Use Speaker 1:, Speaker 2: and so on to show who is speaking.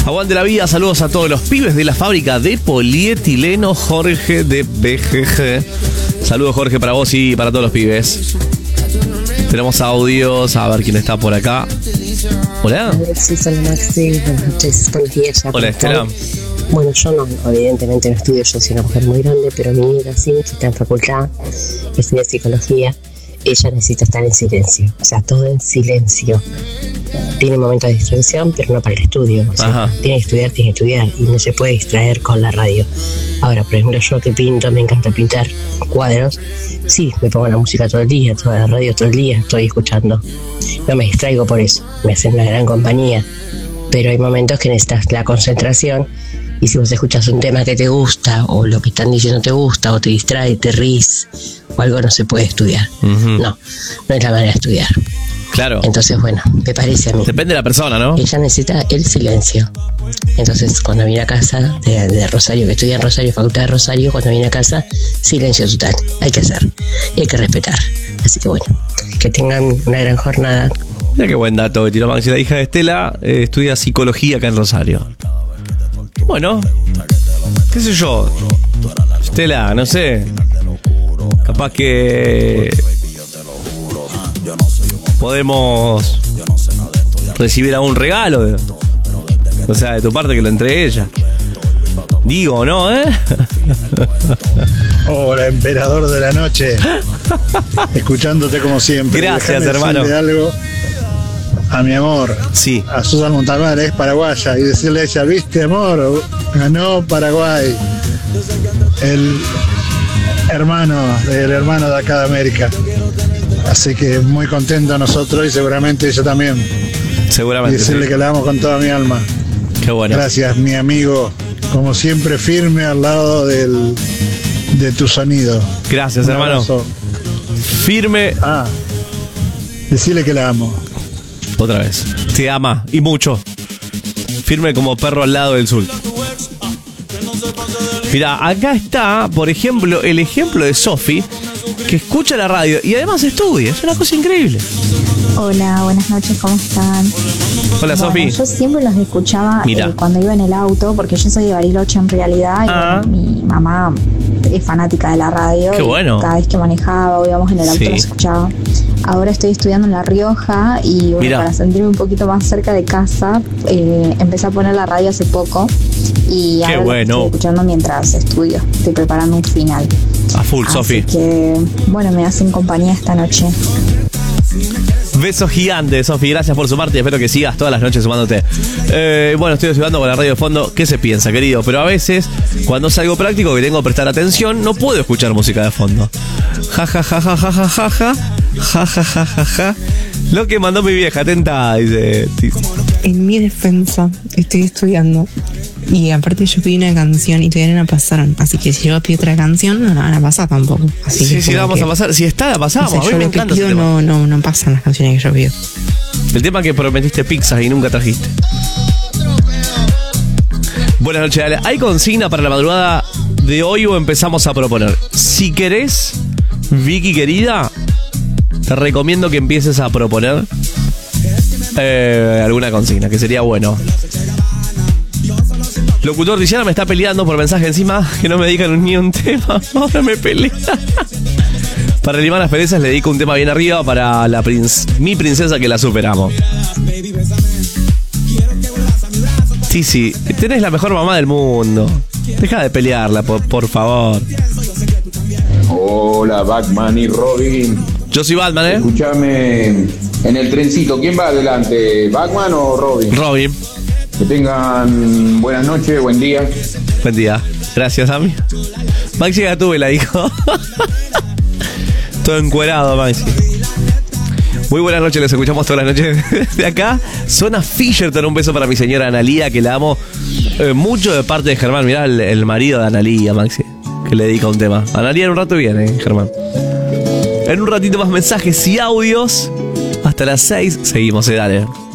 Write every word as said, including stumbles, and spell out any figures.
Speaker 1: Aguante la vida, saludos a todos los pibes de la fábrica de polietileno Jorge de B G G. Saludos Jorge para vos y para todos los pibes. Tenemos audios, a ver quién está por acá. Hola.
Speaker 2: Sí, soy Maxi, buenas noches, buenos días.
Speaker 1: Hola, Estela.
Speaker 2: Bueno, yo no, evidentemente no estudio, yo soy una mujer muy grande, pero mi nieta sí, que está en facultad, estudia psicología. Ella necesita estar en silencio, o sea, todo en silencio. Tiene momentos de distracción, pero no para el estudio. O sea, tiene que estudiar, tiene que estudiar y no se puede distraer con la radio. Ahora, por ejemplo, yo que pinto, me encanta pintar cuadros. Sí, me pongo la música todo el día, toda la radio todo el día, estoy escuchando. No me distraigo por eso, me hacen una gran compañía. Pero hay momentos que necesitas la concentración. Y si vos escuchas un tema que te gusta, o lo que están diciendo te gusta, o te distrae, te ríes, o algo, no se puede estudiar. Uh-huh. No, no es la manera de estudiar.
Speaker 1: Claro.
Speaker 2: Entonces, bueno, me parece a mí.
Speaker 1: Depende de la persona, ¿no?
Speaker 2: Ella necesita el silencio. Entonces, cuando viene a casa de, de Rosario, que estudia en Rosario, Facultad de Rosario, cuando viene a casa, silencio total. Hay que hacer y hay que respetar. Así que bueno, que tengan una gran jornada.
Speaker 1: Mira qué buen dato que tiró Maxi. La hija de Estela eh, estudia psicología acá en Rosario. Bueno, qué sé yo, Estela, no sé, capaz que podemos recibir algún regalo, de, o sea, de tu parte que lo entregue ella. Digo, ¿no, eh?
Speaker 3: Hola, emperador de la noche. Escuchándote como siempre.
Speaker 1: Gracias, hermano.
Speaker 3: Algo a mi amor,
Speaker 1: sí,
Speaker 3: a Susan Montalbán, es paraguaya, y decirle a ella, viste amor, ganó Paraguay, el hermano, el hermano de acá de América, así que muy contento nosotros y seguramente ella también,
Speaker 1: seguramente,
Speaker 3: y decirle sí, que la amo con toda mi alma.
Speaker 1: Qué bueno.
Speaker 3: Gracias, mi amigo, como siempre firme al lado del, de tu sonido.
Speaker 1: Gracias, un hermano. Abrazo. Firme.
Speaker 3: Ah, decirle que la amo.
Speaker 1: Otra vez. Te ama y mucho. Firme como perro al lado del sur. Mirá, acá está, por ejemplo, el ejemplo de Sofi, que escucha la radio y además estudia. Es una cosa increíble.
Speaker 4: Hola, buenas noches, ¿cómo están?
Speaker 1: Hola, bueno, Sofi.
Speaker 4: Yo siempre los escuchaba eh, cuando iba en el auto, porque yo soy de Bariloche en realidad, y ah. bueno, mi mamá es fanática de la radio.
Speaker 1: Qué bueno.
Speaker 4: Cada vez que manejaba o íbamos en el auto, sí, los escuchaba. Ahora estoy estudiando en La Rioja y bueno, para sentirme un poquito más cerca de casa, eh, empecé a poner la radio hace poco y
Speaker 1: Qué
Speaker 4: ahora
Speaker 1: bueno.
Speaker 4: estoy escuchando mientras estudio. Estoy preparando un final.
Speaker 1: A full, Sofi.
Speaker 4: Así que, bueno, me hacen compañía esta noche.
Speaker 1: Besos gigantes, Sofi, gracias por sumarte y espero que sigas todas las noches sumándote. Eh, bueno, estoy ayudando con la radio de fondo. ¿Qué se piensa, querido? Pero a veces, cuando es algo práctico que tengo que prestar atención, no puedo escuchar música de fondo. Ja, ja, ja, ja, ja, ja, ja, ja, ja, ja, ja, ja, ja. Lo que mandó mi vieja, atenta, dice.
Speaker 5: En mi defensa, estoy estudiando. Y aparte yo pedí una canción y todavía no la pasaron. Así que si yo pido otra canción, no la van a pasar tampoco. Así
Speaker 1: sí,
Speaker 5: que
Speaker 1: sí, la vamos que, a pasar. Si está, la pasamos.
Speaker 5: O sea, yo lo que pido no, no, no pasan las canciones que yo pido.
Speaker 1: El tema que prometiste pizza y nunca trajiste. Buenas noches, dale. ¿Hay consigna para la madrugada de hoy o empezamos a proponer? Si querés, Vicky querida, te recomiendo que empieces a proponer eh, alguna consigna, que sería bueno. Locutor Tiziana me está peleando por mensaje encima, que no me dedican ni un tema. Ahora me pelea. Para limar las perezas le dedico un tema bien arriba para la princ- mi princesa que la superamos. Sí, sí, tenés la mejor mamá del mundo. Deja de pelearla, por, por favor.
Speaker 6: Hola, Batman y Robin.
Speaker 1: Yo soy Batman, ¿eh?
Speaker 6: Escúchame, en el trencito, ¿quién va adelante? ¿Batman o Robin?
Speaker 1: Robin.
Speaker 6: Que tengan buenas noches, buen día.
Speaker 1: Buen día. Gracias, Ami. Maxi Gatúbela dijo. Todo encuerado, Maxi. Muy buenas noches, les escuchamos todas las noches de acá. Zona Fisherton, un beso para mi señora Analía, que la amo eh, mucho de parte de Germán. Mirá el, el marido de Analía, Maxi, que le dedica un tema. Analía en un rato viene, Germán. En un ratito más mensajes y audios. Hasta las seis seguimos, eh, dale.